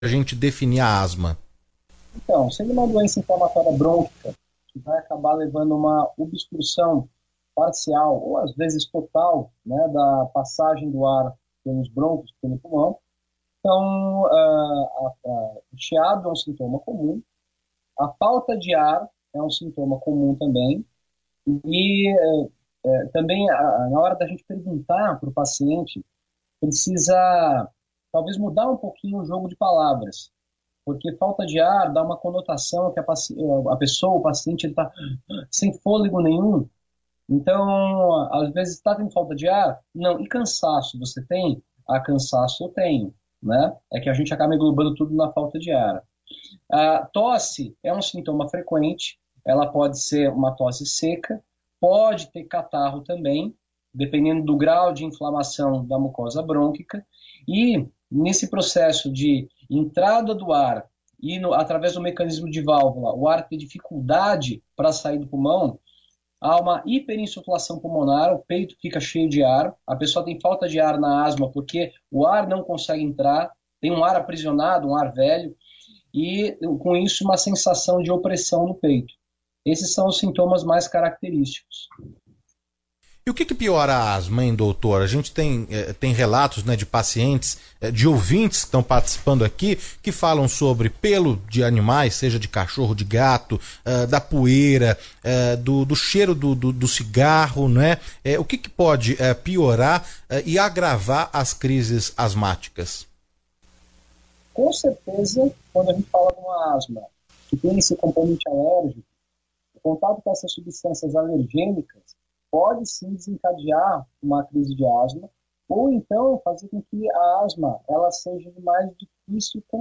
a gente definir a asma? Então, seria uma doença inflamatória brônquica que vai acabar levando a uma obstrução parcial ou às vezes total, né, da passagem do ar pelos brônquios, pelo pulmão. Então, o chiado é um sintoma comum, a falta de ar é um sintoma comum também, e também na hora da gente perguntar para o paciente, precisa talvez mudar um pouquinho o jogo de palavras, porque falta de ar dá uma conotação que a pessoa, o paciente, ele está sem fôlego nenhum. Então, às vezes está tendo falta de ar? Não. E cansaço você tem? Ah, cansaço eu tenho, né? É que a gente acaba englobando tudo na falta de ar. A tosse é um sintoma frequente, ela pode ser uma tosse seca, pode ter catarro também, dependendo do grau de inflamação da mucosa brônquica, e nesse processo de entrada do ar e através do mecanismo de válvula, o ar ter dificuldade para sair do pulmão, há uma hiperinsuflação pulmonar, o peito fica cheio de ar, a pessoa tem falta de ar na asma porque o ar não consegue entrar, tem um ar aprisionado, um ar velho, e com isso uma sensação de opressão no peito. Esses são os sintomas mais característicos. E o que piora a asma, hein, doutor? A gente tem relatos, né, de pacientes, de ouvintes que estão participando aqui, que falam sobre pelo de animais, seja de cachorro, de gato, da poeira, do cheiro do cigarro, né? O que pode piorar e agravar as crises asmáticas? Com certeza, quando a gente fala de uma asma que tem esse componente alérgico, o contato com essas substâncias alergênicas pode sim desencadear uma crise de asma, ou então fazer com que a asma ela seja mais difícil